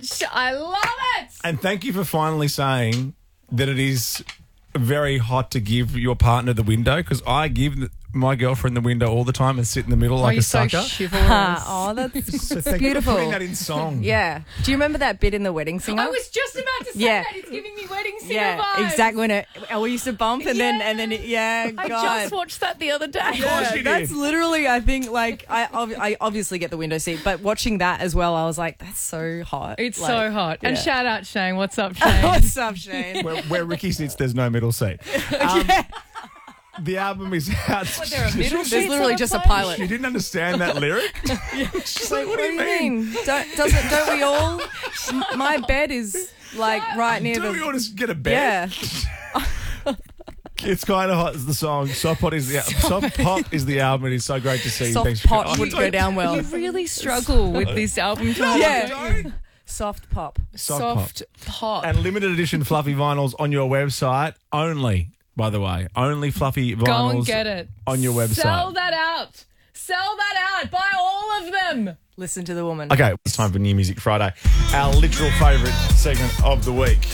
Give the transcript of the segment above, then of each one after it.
I love it. And thank you for finally saying that it is very hot to give your partner the window, because I give my girlfriend the window all the time and sit in the middle like you're a so sucker. chivalrous. Oh, that's So thank you for beautiful. putting that in song. Yeah. Do you remember that bit in The Wedding Singer? I was just about to say Yeah. that. It's giving me wedding singer yeah, vibes. exactly. When we used to bump and then yeah, I God. just watched that the other day. course you That's did. literally, I think, like, I obviously get the window seat, but watching that as well, I was like, that's so hot. It's Like, so hot. And yeah. shout out Shane. What's up, Shane? What's up, Shane? Where Ricky sits, there's no middle seat. The album is out. there a middle There's seats literally on just a plane? pilot. You didn't understand that lyric? She's like, what do you mean? Don't we all? My bed is like right near Do we the. all just get a bed? Yeah. It's kind of hot as the song. Soft Pop is the album. It is so great to see you. Soft Thanks for pot coming. would go down well. You really struggle with this album title. Yeah. don't you? Soft pop. Soft pop. And limited edition fluffy vinyls on your website only, by the way. Only fluffy vinyls Go and get it. on your website. Sell that out. Sell that out. Buy all of them. Listen to the woman. Okay, it's time for New Music Friday, our literal favourite segment of the week.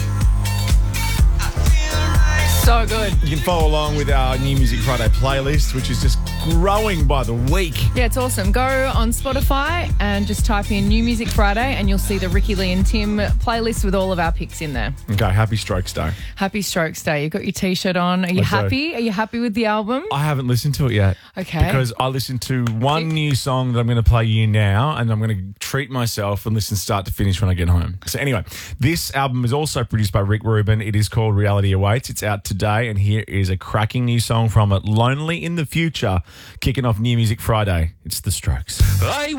So good. You can follow along with our New Music Friday playlist, which is just growing by the week. Yeah, it's awesome. Go on Spotify and just type in New Music Friday and you'll see the Ricky, Lee and Tim playlist with all of our picks in there. Okay, happy Strokes Day. Happy Strokes Day. You've got your T-shirt on. Are you I do. happy? Are you happy with the album? I haven't listened to it yet. Okay. Because I listened to one new song that I'm going to play you now, and I'm going to treat myself and listen start to finish when I get home. So anyway, this album is also produced by Rick Rubin. It is called Reality Awaits. It's out today, and here is a cracking new song from it, Lonely in the Future, kicking off New Music Friday. It's The Strokes.